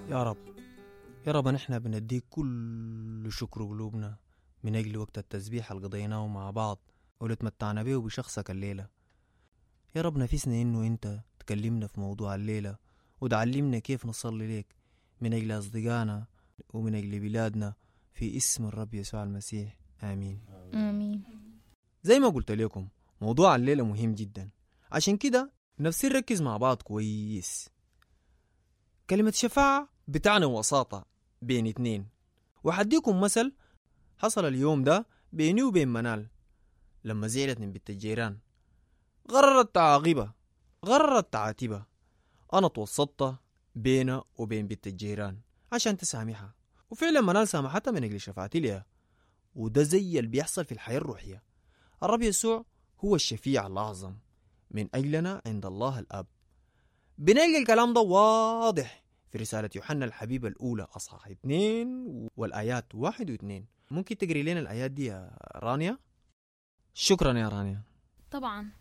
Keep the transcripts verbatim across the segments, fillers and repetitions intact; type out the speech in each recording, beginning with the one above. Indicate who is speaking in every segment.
Speaker 1: يا رب يا رب نحن بنديك كل شكر قلوبنا من أجل وقت التسبيح اللي قضيناه مع بعض واللي تمتعنا به بشخصك الليلة. يا رب نفسنا إنه أنت تكلمنا في موضوع الليلة وتعلمنا كيف نصلي ليك من أجل أصدقائنا ومن أجل بلادنا في اسم الرب يسوع المسيح، آمين
Speaker 2: آمين.
Speaker 1: زي ما قلت لكم موضوع الليلة مهم جدا، عشان كده نفسي نركز مع بعض كويس. كلمة شفاعة بتعني وساطة بين اتنين، وحديكم مثل حصل اليوم ده بيني وبين منال لما زعلت من بنت الجيران، غررت تعاقبها غررت تعاتبها. أنا توسطت بينها وبين بنت الجيران عشان تسامحها، وفعلا منال سامحتها من أجل شفاعتي لها. وده زي اللي بيحصل في الحياة الروحية. الرب يسوع هو الشفيع الأعظم من أجلنا عند الله الأب. بنلقى الكلام ده واضح في رسالة يوحنا الحبيب الأولى أصحاح اثنين والآيات واحد واثنين. ممكن تقري لنا الآيات دي يا رانيا؟ شكرا يا رانيا.
Speaker 2: طبعا.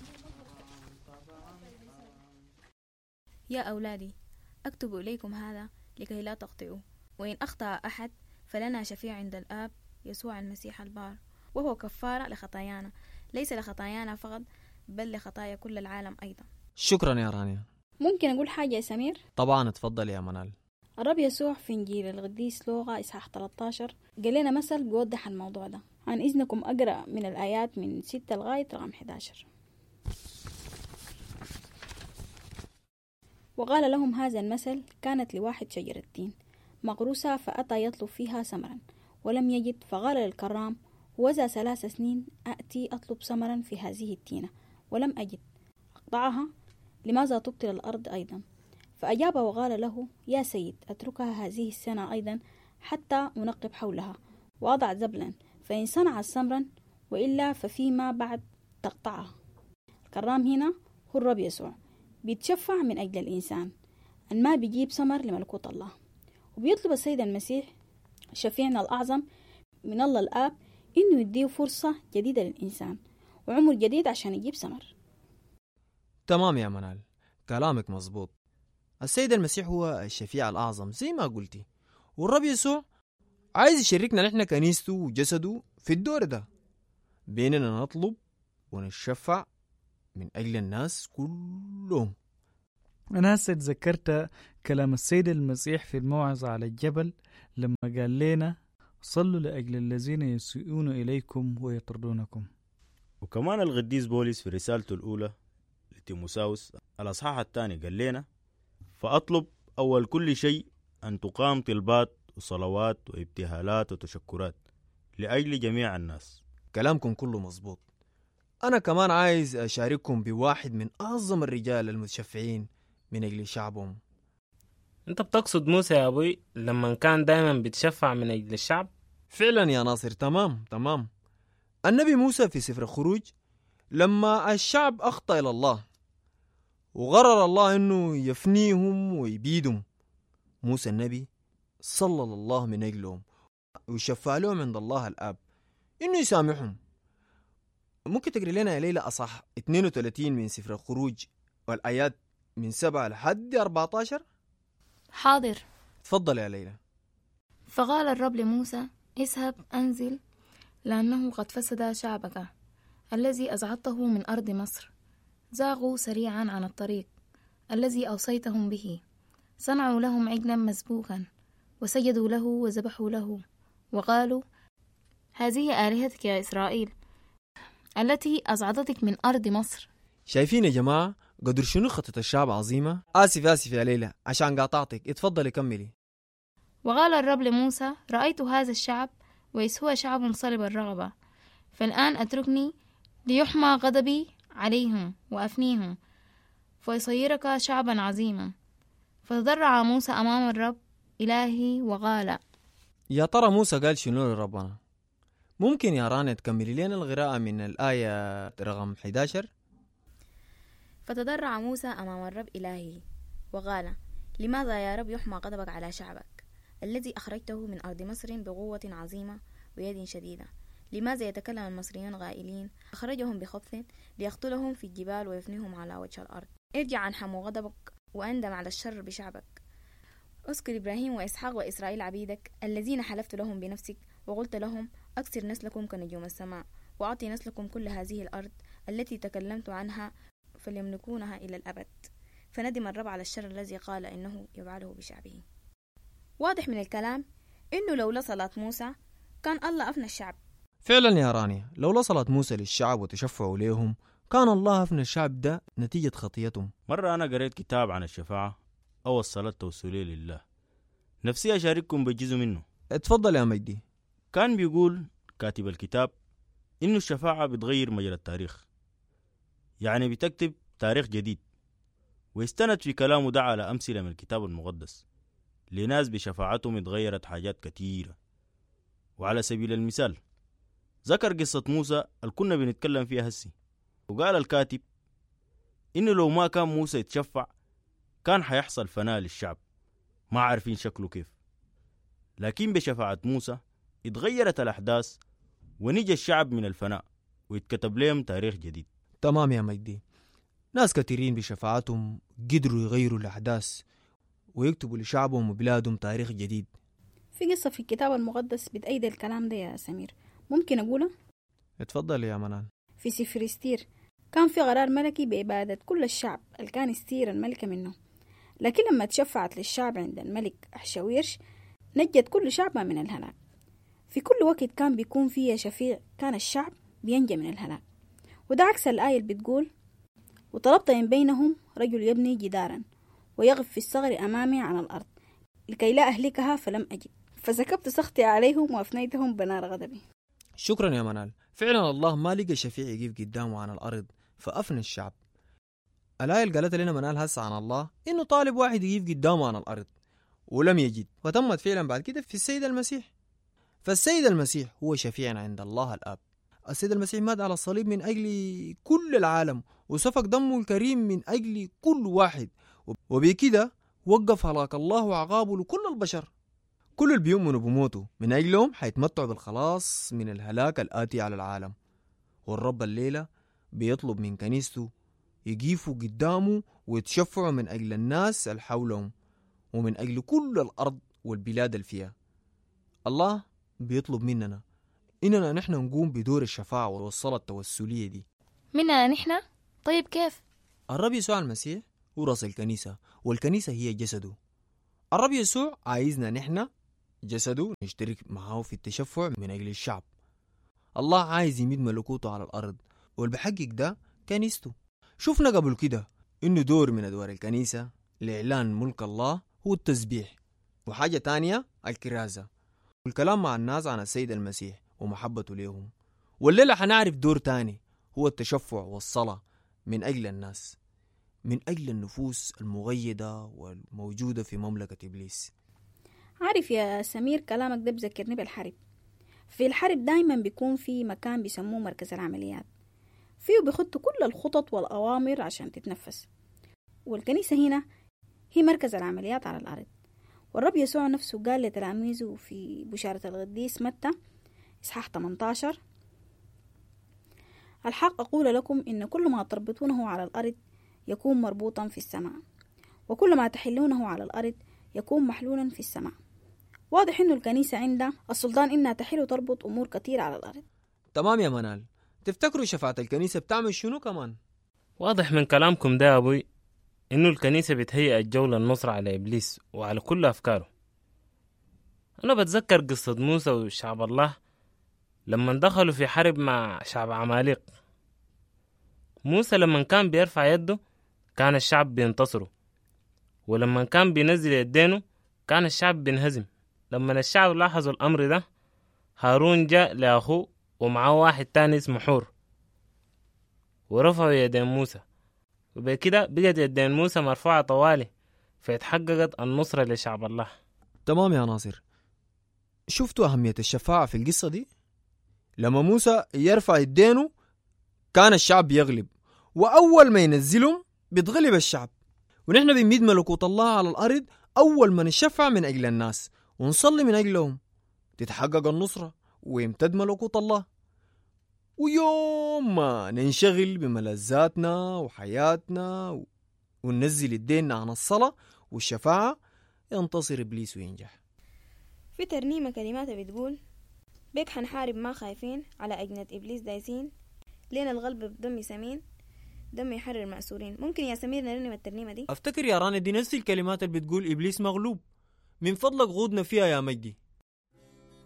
Speaker 3: يا أولادي أكتب إليكم هذا لكي لا تخطئوا، وإن أخطأ أحد فلنا شفيع عند الآب يسوع المسيح البار، وهو كفارة لخطايانا، ليس لخطايانا فقط بل لخطايا كل العالم أيضا.
Speaker 1: شكرا يا رانيا.
Speaker 4: ممكن أقول حاجة يا سمير؟
Speaker 1: طبعا اتفضل يا منال.
Speaker 4: الرب يسوع في إنجيل القديس لوقا إصحاح ثلاثة عشر قال لنا مثل بيوضح الموضوع ده. عن إذنكم أقرأ من الآيات من ستة لغاية رقم أحد عشر. وقال لهم هذا المثل: كانت لواحد شجرة تين مغروسة، فأتى يطلب فيها ثمرا ولم يجد، فقال للكرام: وذا ثلاث سنين أأتي أطلب ثمرا في هذه التينة ولم أجد، أقطعها، لماذا تبطل الأرض أيضا؟ فأجاب وقال له: يا سيد، أتركها هذه السنة أيضا حتى أنقب حولها وأضع زبلا، فإن صنعت ثمرا، وإلا ففيما بعد تقطعها. الكرام هنا هو الرب يسوع، بيتشفع من أجل الإنسان أن ما بيجيب ثمر لملكوت الله، وبيطلب السيد المسيح شفيعنا الأعظم من الله الآب إنه يديه فرصة جديدة للإنسان وعمر جديد عشان يجيب ثمر.
Speaker 1: تمام يا منال، كلامك مظبوط. السيد المسيح هو الشفيع الأعظم زي ما قلتي، والرب يسوع عايز يشاركنا نحن كنيسته وجسده في الدور ده، بيننا نطلب ونشفع من أجل الناس كلهم.
Speaker 5: أنا هسه تذكرت كلام السيد المسيح في الموعظة على الجبل لما قال لنا: صلوا لأجل الذين يسيئون إليكم ويطردونكم.
Speaker 6: وكمان القديس بولس في رسالته الأولى لتيموساوس الأصحاح الثاني قال لنا: فأطلب أول كل شيء أن تقام طلبات وصلوات وابتهالات وتشكرات لأجل جميع الناس.
Speaker 1: كلامكم كله مظبوط. أنا كمان عايز أشارككم بواحد من أعظم الرجال المتشفعين من أجل شعبهم.
Speaker 7: أنت بتقصد موسى يا أبوي لما كان دائما بيتشفع من أجل الشعب؟
Speaker 1: فعلا يا ناصر، تمام تمام. النبي موسى في سفر الخروج لما الشعب أخطأ إلى الله وغرر الله أنه يفنيهم ويبيدهم، موسى النبي صلى الله من أجلهم وشفع لهم عند الله الآب إنه يسامحهم. ممكن تقري لنا يا ليلى أصح اثنين وثلاثين من سفر الخروج والآيات من سبعة لحد أربعة عشر؟
Speaker 2: حاضر.
Speaker 1: تفضل يا ليلى.
Speaker 2: فقال الرب لموسى: اذهب أنزل، لأنه قد فسد شعبك الذي أزعجته من أرض مصر، زاغوا سريعا عن الطريق الذي أوصيتهم به، صنعوا لهم عجلا مسبوكا وسجدوا له وذبحوا له، وقالوا: هذه آلهتك يا إسرائيل التي أزعجتك من أرض مصر.
Speaker 1: شايفين يا جماعة قدر شنو خطة الشعب عظيمة؟ آسف آسف يا ليلى عشان قاطعتك، اتفضلي كملي.
Speaker 2: وقال الرب لموسى: رأيت هذا الشعب وإذ هو شعب صلب الرغبة، فالآن أتركني ليحمى غضبي عليهم وأفنيهم، فيصيرك شعبا عظيما. فتضرع موسى أمام الرب إلهي وقال.
Speaker 1: يا ترى موسى قال شنو لربنا؟ ممكن يا رانيا تكملي لنا القراءة من الآية رقم أحد عشر؟
Speaker 3: فتضرع موسى أمام الرب إلهي وقال: لماذا يا رب يحمى غضبك على شعبك الذي أخرجته من أرض مصر بقوة عظيمة ويد شديدة؟ لماذا يتكلم المصريون غائلين: أخرجهم بخبث ليقتلهم في الجبال ويفنيهم على وجه الأرض؟ ارجع عن حمو غضبك وأندم على الشر بشعبك، اذكر إبراهيم وإسحاق وإسرائيل عبيدك الذين حلفت لهم بنفسك وقلت لهم أكثر نسلكم كنجوم السماء وأعطي نسلكم كل هذه الأرض التي تكلمت عنها فليملكونها إلى الأبد. فندم الرب على الشر الذي قال إنه يفعله بشعبه. واضح من الكلام إنه لولا صلاة موسى كان الله أفنى الشعب.
Speaker 1: فعلا يا رانيا، لولا صلاة موسى للشعب وتشفعوا ليهم كان الله أفنى الشعب ده نتيجة خطيتهم.
Speaker 6: مرة أنا قريت كتاب عن الشفاعة أو الصلاة التوسلية لله، نفسي أشارككم بجزء منه.
Speaker 1: اتفضل يا مجدي.
Speaker 6: كان بيقول كاتب الكتاب إنه الشفاعة بتغير مجرى التاريخ، يعني بتكتب تاريخ جديد، ويستند في كلامه ده على أمثلة من الكتاب المقدس لناس بشفاعتهم اتغيرت حاجات كتيرة. وعلى سبيل المثال ذكر قصة موسى اللي كنا بنتكلم فيها هسي، وقال الكاتب إنه لو ما كان موسى يتشفع كان حيحصل فناء للشعب ما عارفين شكله كيف، لكن بشفاعة موسى اتغيرت الأحداث ونجى الشعب من الفناء ويتكتب لهم تاريخ جديد.
Speaker 1: تمام يا مجدي، ناس كثيرين بشفاعتهم قدروا يغيروا الأحداث ويكتبوا لشعبهم وبلادهم تاريخ جديد.
Speaker 4: في قصة في الكتاب المقدس بتأيد الكلام ده يا سمير، ممكن أقوله؟
Speaker 1: اتفضل يا منال.
Speaker 4: في سفر استير كان في قرار ملكي بإبادة كل الشعب اللي كان استير الملكة منه، لكن لما تشفعت للشعب عند الملك أحشويرش نجت كل شعبها من الهلاك. في كل وقت كان بيكون فيه شفيع كان الشعب بينجى من الهلاك، وده عكس الآية اللي بتقول وطلبت من بينهم رجل يبني جدارا ويغف في الصغر أمامي على الأرض لكي لا أهلكها فلم أجد فسكبت سخطي عليهم وأفنيتهم بنار غضبي.
Speaker 1: شكرا يا منال، فعلا الله ما لقى شفيع يقف قدامه عن الأرض فأفنى الشعب. الآية اللي قالت لنا منال هسه عن الله إنه طالب واحد يقف قدامه عن الأرض ولم يجد، وتمت فعلا بعد كده في السيد المسيح. فالسيد المسيح هو شفيعنا عند الله الآب. السيد المسيح مات على الصليب من أجل كل العالم وسفك دمه الكريم من أجل كل واحد، وبكده وقف هلاك الله وعقابه لكل البشر. كل اللي بيؤمنوا بموته من أجلهم حيتمتعوا بالخلاص من الهلاك الآتي على العالم. والرب الليلة بيطلب من كنيسته يقيفوا قدامه ويتشفعوا من أجل الناس اللي حولهم ومن أجل كل الأرض والبلاد اللي فيها. الله بيطلب مننا إننا نحن نقوم بدور الشفاعة والصلاة التوسلية دي.
Speaker 2: مننا نحن؟ طيب كيف؟
Speaker 1: الرب يسوع المسيح هو رأس الكنيسة والكنيسة هي جسده. الرب يسوع عايزنا نحن جسده نشترك معه في التشفع من أجل الشعب. الله عايز يمد ملكوته على الأرض واللي بحقق ده كنيسته. شفنا قبل كده إنه دور من أدوار الكنيسة لإعلان ملك الله هو التسبيح، وحاجة تانية الكرازة والكلام مع الناس عن السيد المسيح ومحبته ليهم. والليلة حنعرف دور تاني هو التشفع والصلاة من أجل الناس، من أجل النفوس المغيدة والموجودة في مملكة إبليس.
Speaker 4: عارف يا سمير كلامك ده بذكرني بالحرب. في الحرب دايما بيكون في مكان بيسموه مركز العمليات، فيه بيخطوا كل الخطط والأوامر عشان تتنفس، والكنيسة هنا هي مركز العمليات على الأرض. والرب يسوع نفسه قال لتلاميذه في بشارة القديس متى إصحاح ثمانية عشر: الحق أقول لكم إن كل ما تربطونه على الأرض يكون مربوطا في السماء، وكل ما تحلونه على الأرض يكون محلولا في السماء. واضح إنه الكنيسة عندها السلطان إنها تحل وتربط أمور كتير على الأرض.
Speaker 1: تمام يا منال، تفتكروا شفاعة الكنيسة بتعمل شنو كمان؟
Speaker 7: واضح من كلامكم ده يا أبوي إنه الكنيسة بتهيئ الجو للنصر على إبليس وعلى كل أفكاره. أنا بتذكر قصة موسى وشعب الله لما دخلوا في حرب مع شعب عماليق. موسى لما كان بيرفع يده كان الشعب بينتصروا، ولما كان بينزل يدينه كان الشعب بينهزم. لما الشعب لاحظوا الأمر ده هارون جاء لأخوه ومعه واحد تاني اسمه حور ورفعوا يدين موسى، وبكده بقت يدين موسى مرفوعة طوالي، فاتحققت النصرة لشعب الله.
Speaker 1: تمام يا ناصر، شفتوا أهمية الشفاعة في القصة دي؟ لما موسى يرفع يدينه كان الشعب بيغلب، وأول ما ينزلهم بيتغلب الشعب. ونحن بنميد ملكوت الله على الأرض أول ما نشفع من أجل الناس ونصلي من أجلهم تتحقق النصرة ويمتد ملكوت الله. ويوم ما ننشغل بملذاتنا وحياتنا وننزل الدين عن الصلاة والشفاعة ينتصر إبليس وينجح.
Speaker 3: في ترنيمة كلماتها بتقول: بيك حنحارب ما خايفين، على أجنة إبليس دايسين، لينا القلب بدم سمين، دم يحرر مأسورين. ممكن يا سمير نرنم الترنيمة دي؟
Speaker 1: أفتكر يا راني دي نفس الكلمات اللي بتقول إبليس مغلوب. من فضلك غودنا فيها يا مجدي.